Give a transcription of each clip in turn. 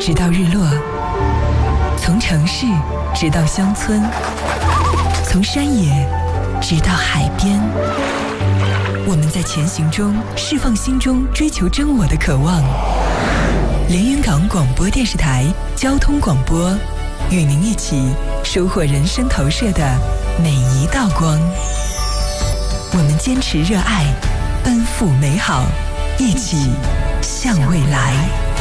直到日落，从城市直到乡村，从山野直到海边。我们在前行中释放心中追求真我的渴望。连云港广播电视台交通广播，与您一起收获人生投射的每一道光。我们坚持热爱，奔赴美好，一起向未来。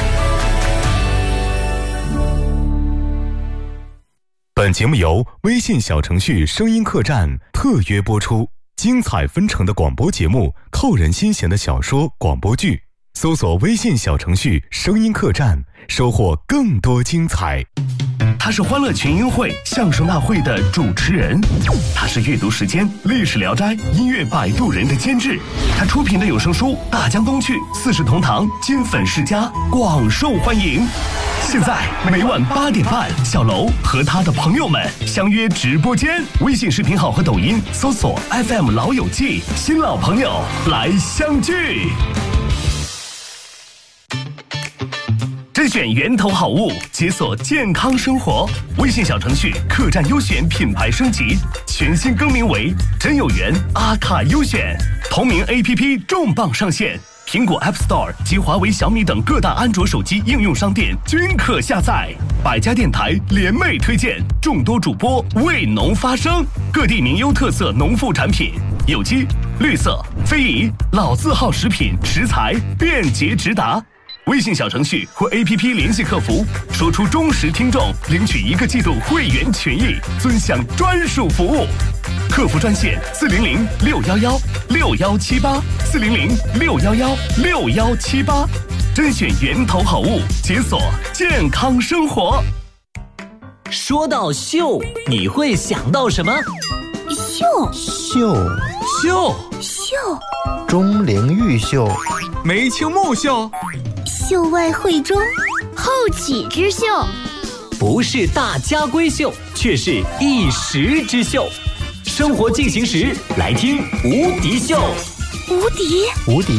本节目由微信小程序声音客栈特约播出，精彩纷呈的广播节目，扣人心弦的小说广播剧，搜索微信小程序声音客栈，收获更多精彩。 他是欢乐群英会相声大会的主持人，他是阅读时间历史聊斋音乐摆渡人的监制，他出品的有声书大江东去四世同堂金粉世家广受欢迎。现在每晚8点半，小楼和他的朋友们相约直播间，微信视频号和抖音搜索 FM 老友记，新老朋友来相聚。甄选源头好物，解锁健康生活。微信小程序客栈优选品牌升级，全新更名为真有缘阿卡优选。同名 APP 重磅上线，苹果 App Store 及华为、小米等各大安卓手机应用商店均可下载。百家电台联袂推荐，众多主播为农发声，各地名优特色农副产品，有机、绿色、非遗、老字号食品食材便捷直达。微信小程序或 APP 联系客服，说出忠实听众，领取1个季度会员权益，尊享专属服务。客服专线400-611-6178，400-611-6178，甄选源头好物，解锁健康生活。 说到秀，你会想到什么？ 秀，钟灵毓秀， 梅清木秀， 秀外慧中，后起之秀， 不是大家闺秀，却是一时之秀。生活进行时，来听无敌秀。 无敌，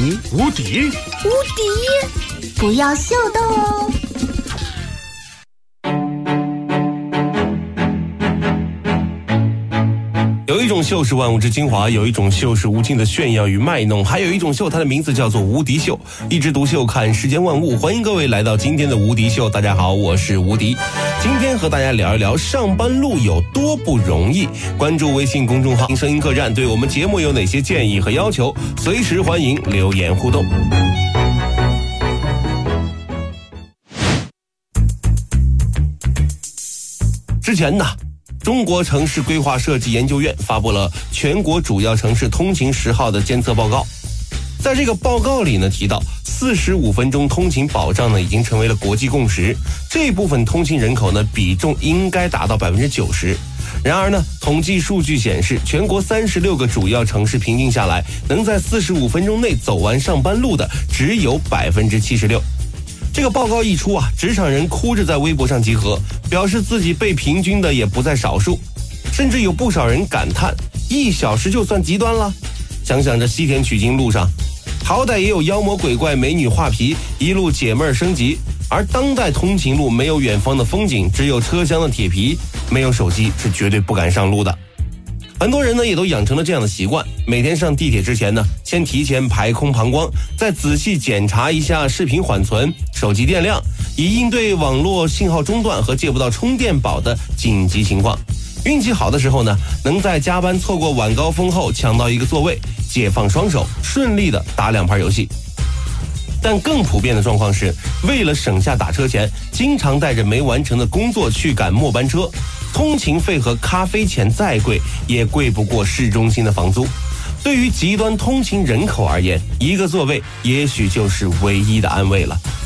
不要秀逗哦。 有一种秀是万物之精华，有一种秀是无尽的炫耀与卖弄，还有一种秀，它的名字叫做无敌秀。一枝独秀，看世间万物。欢迎各位来到今天的无敌秀。大家好，我是无敌。今天和大家聊一聊上班路有多不容易。关注微信公众号声音客栈，对我们节目有哪些建议和要求，随时欢迎留言互动。之前呢，中国城市规划设计研究院发布了全国主要城市通勤时耗的监测报告。在这个报告里呢，提到45分钟通勤保障呢已经成为了国际共识，这部分通勤人口呢比重应该达到90%。然而呢，统计数据显示，全国36个主要城市平均下来，能在45分钟内走完上班路的只有76%。这个报告一出啊，职场人哭着在微博上集合，表示自己被平均的也不在少数，甚至有不少人感叹1小时就算极端了。想想这西天取经路上，好歹也有妖魔鬼怪、美女画皮，一路解闷升级，而当代通勤路没有远方的风景，只有车厢的铁皮，没有手机是绝对不敢上路的。很多人呢也都养成了这样的习惯，每天上地铁之前呢，先提前排空膀胱，再仔细检查一下视频缓存、手机电量，以应对网络信号中断和借不到充电宝的紧急情况。运气好的时候呢，能在加班错过晚高峰后抢到一个座位，解放双手，顺利的打2盘游戏。但更普遍的状况是，为了省下打车钱，经常带着没完成的工作去赶末班车，通勤费和咖啡钱再贵，也贵不过市中心的房租。对于极端通勤人口而言，一个座位也许就是唯一的安慰了。